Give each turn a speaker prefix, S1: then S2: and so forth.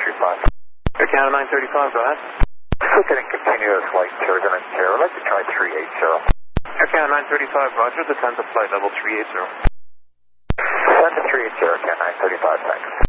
S1: 935.
S2: Air Canada 935, go ahead.
S1: Lieutenant continuous flight turbulent 0. I'd like to try 380.
S2: Air Canada 935, roger. Descend to flight level 380.
S1: Descend to 380, Air Canada 935, thanks.